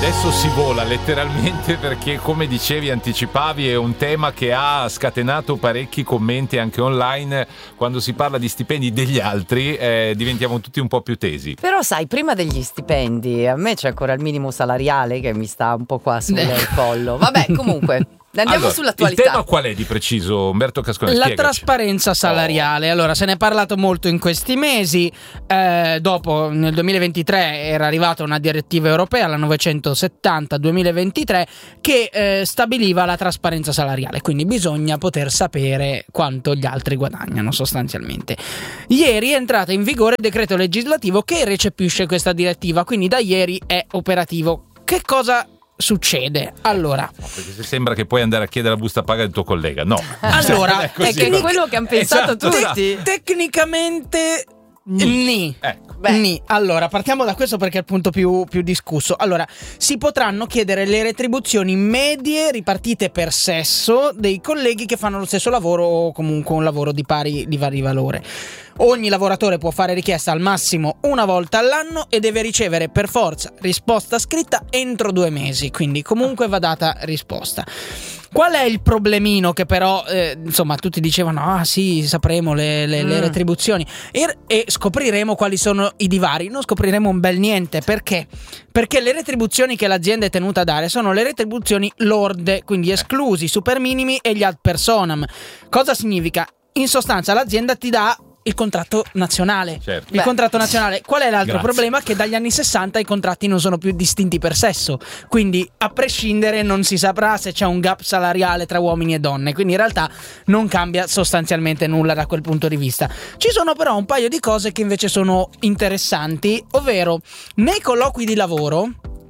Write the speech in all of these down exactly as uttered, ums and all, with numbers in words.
Adesso si vola letteralmente perché, come dicevi, anticipavi, è un tema che ha scatenato parecchi commenti anche online. Quando si parla di stipendi degli altri eh, diventiamo tutti un po' più tesi. Però sai, prima degli stipendi a me c'è ancora il minimo salariale che mi sta un po' qua sul collo. Vabbè, comunque andiamo allora, sull'attualità. Il tema qual è di preciso, Umberto Cascone? La Spiegaci. trasparenza salariale. Allora, se ne è parlato molto in questi mesi. Eh, dopo, nel duemilaventitré, era arrivata una direttiva europea, la novecentosettanta duemilaventitré, che eh, stabiliva la trasparenza salariale. Quindi bisogna poter sapere quanto gli altri guadagnano, sostanzialmente. Ieri è entrato in vigore il decreto legislativo che recepisce questa direttiva. Quindi da ieri è operativo. Che cosa succede? Allora, no, perché se sembra che puoi andare a chiedere la busta paga del tuo collega, no. Allora, è, è che è quello che hanno pensato esatto, tutti. Te- tecnicamente Ni. Ecco. Ni. Allora, partiamo da questo perché è il punto più, più discusso. Allora, si potranno chiedere le retribuzioni medie ripartite per sesso dei colleghi che fanno lo stesso lavoro o comunque un lavoro di pari, di pari valore. Ogni lavoratore può fare richiesta al massimo una volta all'anno e deve ricevere per forza risposta scritta entro due mesi, quindi comunque va data risposta. Qual è il problemino che però, eh, insomma, tutti dicevano, ah sì, sapremo le, le, mm. le retribuzioni e, e scopriremo quali sono i divari. Non scopriremo un bel niente. Perché? Perché le retribuzioni che l'azienda è tenuta a dare sono le retribuzioni lorde, quindi esclusi i super minimi e gli ad personam. Cosa significa? In sostanza l'azienda ti dà il contratto nazionale. Certo. Il Beh. contratto nazionale. Qual è l'altro Grazie. problema? Che dagli anni sessanta i contratti non sono più distinti per sesso. Quindi a prescindere non si saprà se c'è un gap salariale tra uomini e donne. Quindi in realtà non cambia sostanzialmente nulla da quel punto di vista. Ci sono però un paio di cose che invece sono interessanti, ovvero nei colloqui di lavoro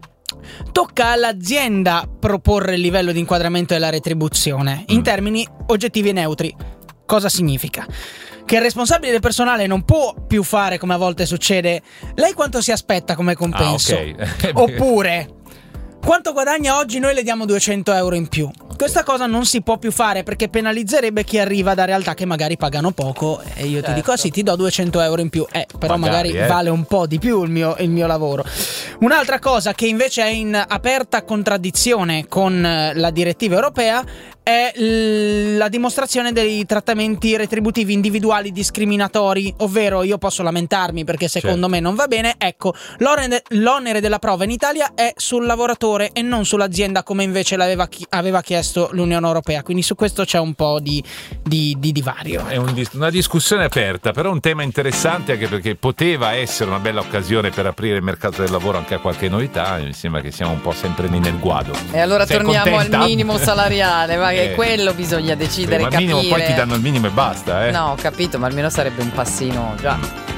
tocca all'azienda proporre il livello di inquadramento della retribuzione in termini oggettivi e neutri. Cosa significa? Che il responsabile del personale non può più fare, come a volte succede, lei quanto si aspetta come compenso? Ah, ok. Oppure, quanto guadagna oggi, noi le diamo duecento euro in più. Questa cosa non si può più fare perché penalizzerebbe chi arriva da realtà che magari pagano poco e io Certo. ti dico, ah sì, ti do duecento euro in più, eh, però magari, Magari, eh. vale un po' di più il mio, il mio lavoro. Un'altra cosa che invece è in aperta contraddizione con eh, la direttiva europea è l- la dimostrazione dei trattamenti retributivi individuali discriminatori, ovvero io posso lamentarmi perché secondo Certo. me non va bene, ecco, l'onere, l'onere della prova in Italia è sul lavoratore e non sull'azienda come invece l'aveva chi- aveva chiesto l'Unione Europea, quindi su questo c'è un po' di, di, di divario. È un dis- una discussione aperta, però un tema interessante anche perché poteva essere una bella occasione per aprire il mercato del lavoro anche a qualche novità. Mi sembra che siamo un po' sempre lì nel guado. E allora Sei torniamo contenta? al minimo salariale, ma che Eh. quello bisogna decidere, Ma al capire. minimo poi ti danno il minimo e basta, eh. No, ho capito, ma almeno sarebbe un passino già.